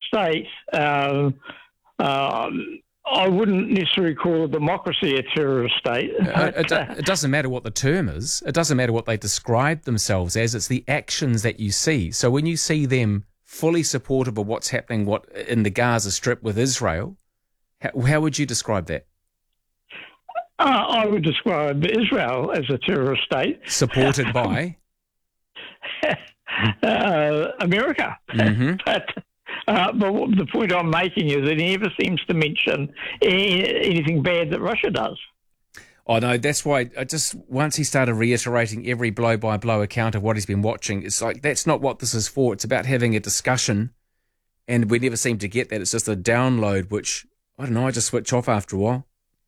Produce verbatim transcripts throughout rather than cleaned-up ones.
state, uh, uh, I wouldn't necessarily call a democracy a terrorist state. Uh, it, it doesn't matter what the term is. It doesn't matter what they describe themselves as. It's the actions that you see. So when you see them fully supportive of what's happening what in the Gaza Strip with Israel, how, how would you describe that? Uh, I would describe Israel as a terrorist state. Supported by? uh, America. Mm-hmm. But, uh, but what the point I'm making is that he never seems to mention any, anything bad that Russia does. Oh, no, that's why I just, once he started reiterating every blow-by-blow account of what he's been watching, it's like, that's not what this is for. It's about having a discussion, and we never seem to get that. It's just a download, which, I don't know, I just switch off after a while.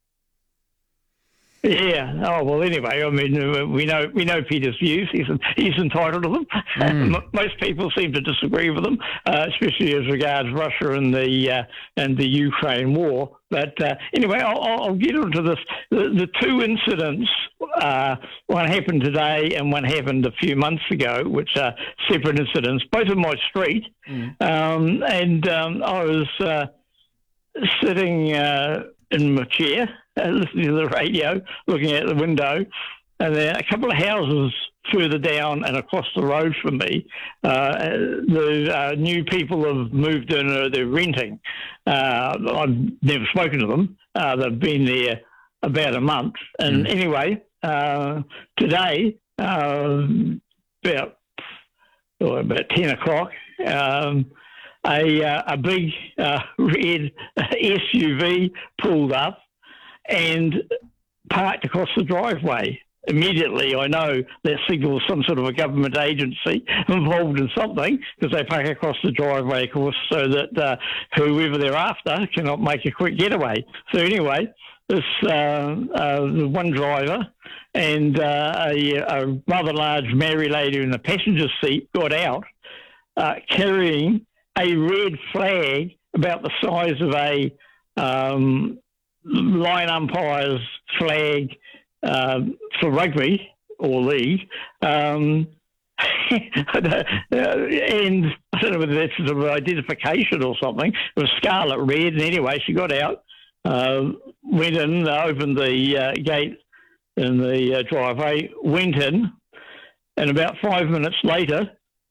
Yeah. Oh well. Anyway, I mean, we know we know Peter's views. He's he's entitled to them. Mm. Most people seem to disagree with them, uh, especially as regards Russia and the uh, and the Ukraine war. But uh, anyway, I'll, I'll get onto this. The, the two incidents, uh, one happened today and one happened a few months ago, which are separate incidents, both on my street. Mm. Um, and um, I was uh, sitting uh, in my chair, uh, listening to the radio, looking out the window, and then a couple of houses further down and across the road from me, uh, the uh, new people have moved in, or they're renting. Uh, I've never spoken to them. Uh, they've been there about a month. And mm. anyway, uh, today, uh, about, oh, about ten o'clock, um, a, uh, a big uh, red S U V pulled up and parked across the driveway. Immediately, I know that signals some sort of a government agency involved in something, because they park across the driveway, of course, so that uh, whoever they're after cannot make a quick getaway. So anyway, this uh, uh, the one driver and uh, a, a rather large Maori lady in the passenger seat got out uh, carrying a red flag about the size of a um, line umpire's flag uh, for rugby or league. Um, and I don't know whether that's sort of identification or something. It was scarlet red. And anyway, she got out, uh, went in, opened the uh, gate in the uh, driveway, went in, and about five minutes later,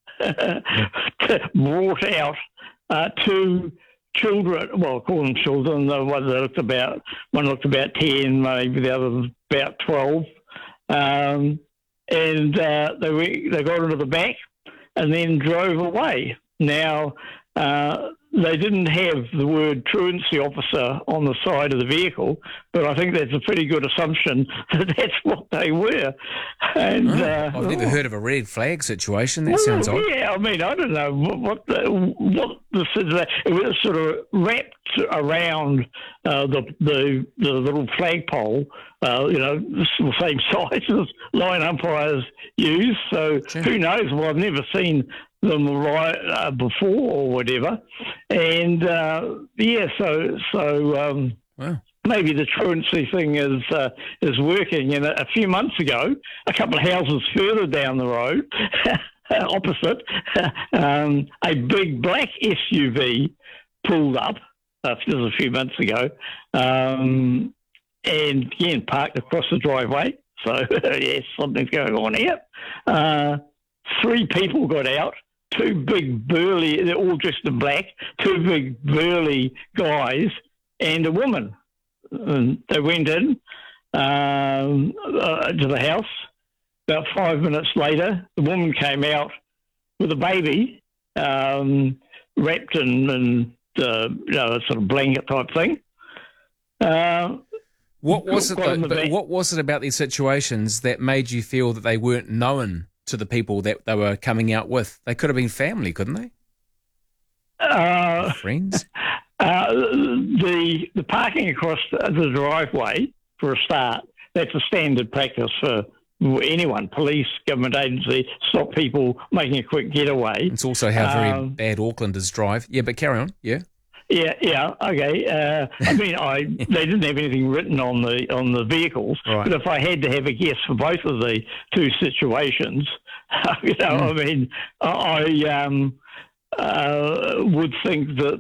brought out uh, two children. Well, call them children. The one that looked about one looked about ten, maybe the other was about twelve, um, and uh, they were, they got into the back and then drove away. Now uh, they didn't have the word truancy officer on the side of the vehicle, but I think that's a pretty good assumption that that's what they were. And oh, uh, I've never oh. heard of a red flag situation. That well, sounds odd. Yeah, I mean, I don't know what what the, what the it was sort of wrapped around uh, the, the the little flagpole. Uh, you know, the same size as line umpires use. So sure. Who knows? Well, I've never seen them right uh, before or whatever. And uh, yeah, so so um, wow. Maybe the truancy thing is uh, is working. And a, a few months ago, a couple of houses further down the road, opposite, um, a big black S U V pulled up. Uh, this was a few months ago, um, and again parked across the driveway. So yes, something's going on here. Uh, three people got out. Two big burly, they're all dressed in black. Two big burly guys and a woman. And they went in um, uh, to the house. About five minutes later, the woman came out with a baby um, wrapped in, in uh, you know, a sort of blanket type thing. Uh, what was it? Though, but what was it about these situations that made you feel that they weren't known to the people that they were coming out with? They could have been family, couldn't they? Uh, Friends. Uh, the the parking across the driveway, for a start, that's a standard practice for anyone, police, government agency, stop people making a quick getaway. It's also how very um, bad Aucklanders drive. Yeah, but carry on. Yeah. Yeah, yeah, okay. Uh, I mean, I they didn't have anything written on the on the vehicles, right. But if I had to have a guess for both of the two situations, you know, mm. I mean, I um, uh, would think that